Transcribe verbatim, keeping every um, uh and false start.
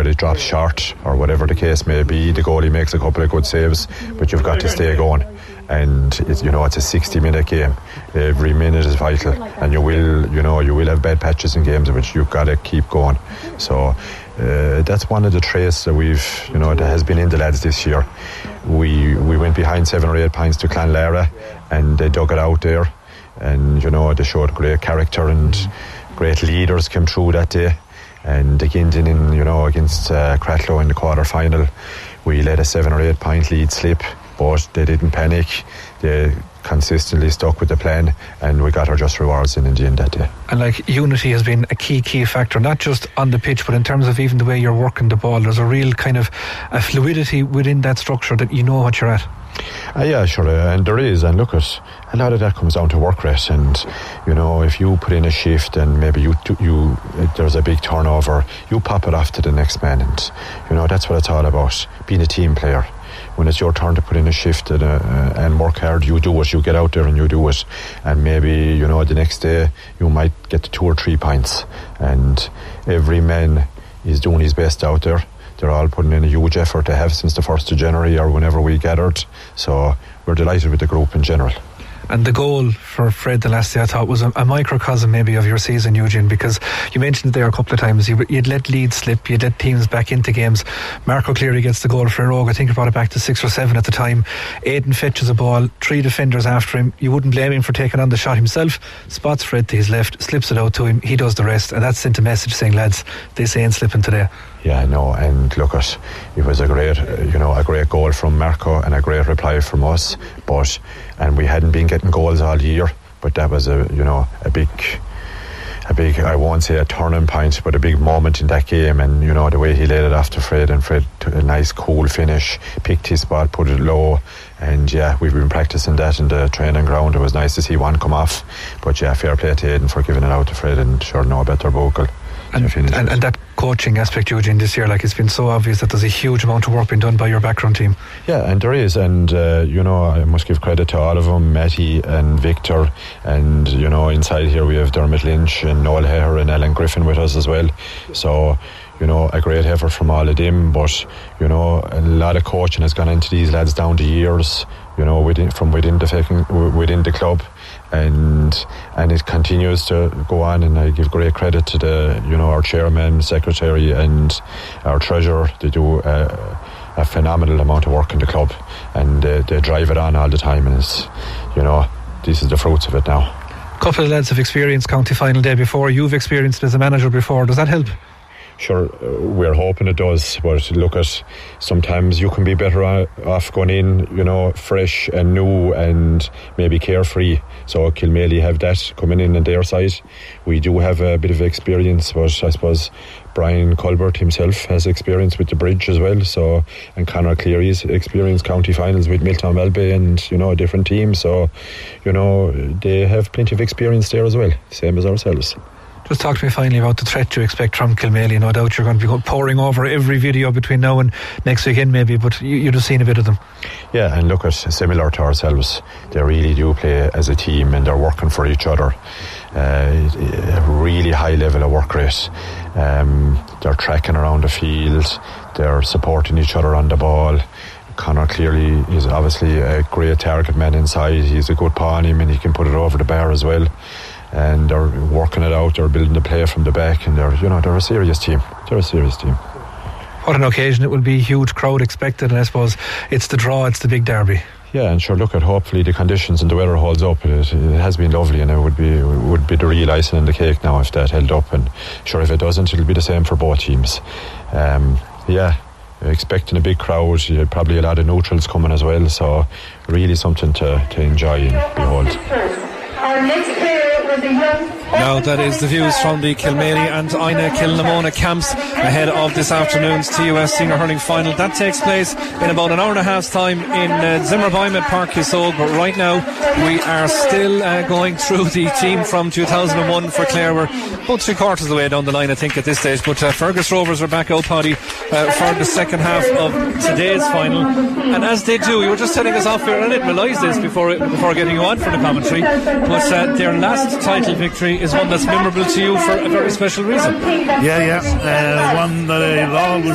where it drops short or whatever the case may be. The goalie makes a couple of good saves, but you've got to stay going. And it's, you know, it's a sixty minute game. Every minute is vital, and you will, you know, you will have bad patches in games, but you've got to keep going. So uh, that's one of the traits that we've, you know, that has been in the lads this year. We we went behind seven or eight points to Clonlara, and they dug it out there, and you know, they showed great character, and great leaders came through that day. And again, in you know, against uh, Cratloe in the quarter final, we let a seven or eight point lead slip, but they didn't panic. They consistently stuck with the plan, and we got our just rewards in, in the end that day. And like, unity has been a key key factor, not just on the pitch, but in terms of even the way you're working the ball. There's a real kind of a fluidity within that structure that you know what you're at. Uh, yeah, sure, uh, and there is, and look, at a lot of that comes down to work rate. And you know, if you put in a shift and maybe you you uh, there's a big turnover, you pop it off to the next man, and you know, that's what it's all about, being a team player. When it's your turn to put in a shift and, uh, and work hard, you do it, you get out there and you do it, and maybe, you know, the next day you might get to two or three points, and every man is doing his best out there. They're all putting in a huge effort, they have since the first of January or whenever we gathered, so we're delighted with the group in general. And the goal for Fred the last day, I thought, was a, a microcosm maybe of your season, Eugene, because you mentioned it there a couple of times. You, you'd let leads slip, you'd let teams back into games. Marco Cleary gets the goal for Rogue. I think he brought it back to six or seven at the time. Aidan fetches a ball, three defenders after him. You wouldn't blame him for taking on the shot himself. Spots Fred to his left, slips it out to him. He does the rest, and that sent a message saying, lads, this ain't slipping today. Yeah, no, and look, at it was a great, you know, a great goal from Marco and a great reply from us. But and we hadn't been getting goals all year, but that was a, you know, a big, a big, I won't say a turning point, but a big moment in that game. And you know, the way he laid it off to Fred, and Fred took a nice cool finish, picked his spot, put it low, and yeah, we've been practicing that in the training ground. It was nice to see one come off, but yeah, fair play to Aidan for giving it out to Fred, and sure, no better vocal. And, and, and that coaching aspect, Eugene, this year, like, it's been so obvious that there's a huge amount of work being done by your background team. Yeah, and there is, and uh, you know, I must give credit to all of them, Matty and Victor, and you know, inside here we have Dermot Lynch and Noel Hare and Alan Griffin with us as well. So, you know, a great effort from all of them, but you know, a lot of coaching has gone into these lads down the years, you know, within, from within the within the club, and and it continues to go on. And I give great credit to the, you know, our chairman, secretary, and our treasurer. They do a, a phenomenal amount of work in the club, and they, they drive it on all the time. And it's, you know, this is the fruits of it now. A couple of lads have experienced county final day before. You've experienced it as a manager before. Does that help? Sure, uh, we're hoping it does, but look, at sometimes you can be better off going in, you know, fresh and new and maybe carefree. So Kilmaley have that coming in on their side. We do have a bit of experience, but I suppose Brian Colbert himself has experience with the Bridge as well. So, and Conor Cleary's experienced county finals with Milton Welby and, you know, a different team. So, you know, they have plenty of experience there as well, same as ourselves. Just talk to me finally about the threat you expect from Kilmaley. No doubt you're going to be pouring over every video between now and next weekend maybe, but you, you've just seen a bit of them. Yeah, and look, at similar to ourselves, they really do play as a team, and they're working for each other. Uh, a really high level of work rate. Um, they're tracking around the field, they're supporting each other on the ball. Conor Cleary is obviously a great target man inside. He's a good paw on him, and he can put it over the bar as well. And they're working it out, they're building the play from the back, and they're, you know, they're a serious team. They're a serious team. What an occasion it will be, huge crowd expected, and I suppose it's the draw, it's the big derby. Yeah, and sure, look, at hopefully the conditions and the weather holds up. It, it has been lovely, and it would be it would be the real icing on the cake now if that held up, and sure, if it doesn't, it'll be the same for both teams. Um, yeah, expecting a big crowd, probably a lot of neutrals coming as well, so really something to, to enjoy and behold. Our next player was a young... Now that is the views from the Kilmaley and Ina Kilnamona camps ahead of this afternoon's T U S Senior Hurling Final. That takes place in about an hour and a half's time in uh, Zimmerbeim at Park Kissogue, but right now we are still uh, going through the team from two thousand one for Clare. We're about three quarters of the way down the line, I think, at this stage, but uh, Fergus Rovers are back out, Paddy, uh, for the second half of today's final, and as they do, you were just telling us off here, and I didn't realise this before before getting you on for the commentary, but uh, their last title victory is one that's memorable to you for a very special reason. Yeah, yeah, uh, one that I've always